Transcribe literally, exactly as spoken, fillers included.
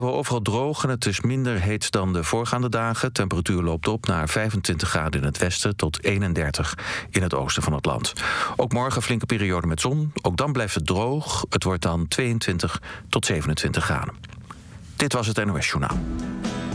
Overal droog en het is minder heet dan de voorgaande dagen. Temperatuur loopt op naar vijfentwintig graden in het westen tot eenendertig in het oosten van het land. Ook morgen flinke periode met zon. Ook dan blijft het droog. Het wordt dan tweeëntwintig tot zevenentwintig graden. Dit was het N O S Journaal.